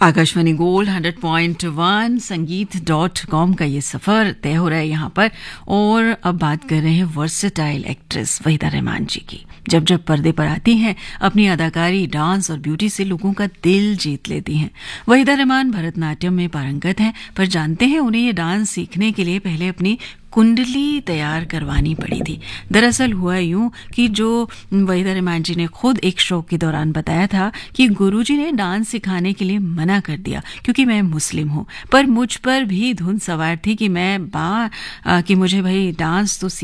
Akashvani gold 100.1 संगीत.com का ये सफर तय हो रहा है यहाँ पर। और अब बात कर रहे हैं वर्सेटाइल एक्ट्रेस वहीदा रहमान जी की। जब जब पर्दे पर आती हैं, अपनी अदाकारी, डांस और ब्यूटी से लोगों का दिल जीत लेती हैं। वहीदा रहमान भरतनाट्यम में पारंगत हैं, पर जानते हैं उन्हें ये डांस सीखने के लिए पहले अपनी कुंडली तैयार करवानी पड़ी थी। दरअसल हुआ यूं कि जो वहीदा रहमान जी ने खुद एक शो के दौरान बताया था कि गुरुजी ने डांस सिखाने के लिए मना कर दिया क्योंकि मैं मुस्लिम हूं, पर मुझ पर भी धुन सवार थी कि मैं कि मुझे भाई डांस तो